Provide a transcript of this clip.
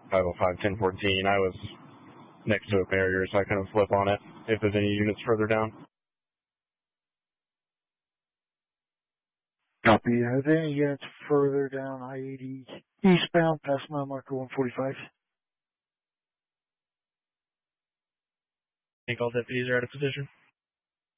505, 1014. I was next to a barrier, so I couldn't flip on it if there's any units further down. Copy. Are there any units further down I-80 eastbound past mile marker 145? I think all deputies are out of position.